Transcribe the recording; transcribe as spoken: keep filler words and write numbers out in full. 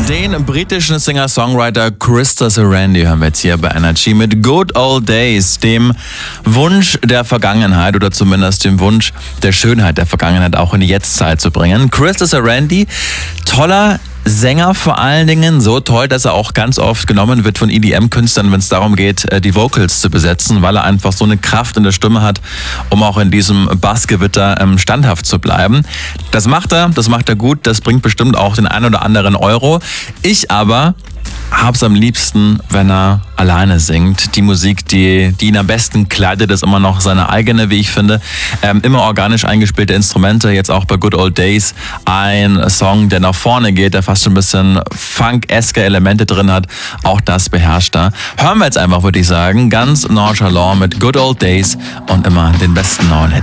Den britischen Singer-Songwriter Krista Sarandí hören wir jetzt hier bei Energy mit Good Old Days, dem Wunsch der Vergangenheit oder zumindest dem Wunsch der Schönheit der Vergangenheit auch in die Jetztzeit zu bringen. Krista Sarandí, toller Sänger vor allen Dingen, so toll, dass er auch ganz oft genommen wird von E D M-Künstlern, wenn es darum geht, die Vocals zu besetzen, weil er einfach so eine Kraft in der Stimme hat, um auch in diesem Bassgewitter ähm, standhaft zu bleiben. Das macht er, das macht er gut, das bringt bestimmt auch den ein oder anderen Euro. Ich aber hab's am liebsten, wenn er alleine singt. Die Musik, die, die ihn am besten kleidet, ist immer noch seine eigene, wie ich finde. Ähm, immer organisch eingespielte Instrumente, jetzt auch bei Good Old Days. Ein Song, der nach vorne geht, der fast schon ein bisschen funk-eske Elemente drin hat. Auch das beherrscht er. Hören wir jetzt einfach, würde ich sagen, ganz nonchalant mit Good Old Days und immer den besten neuen Hits.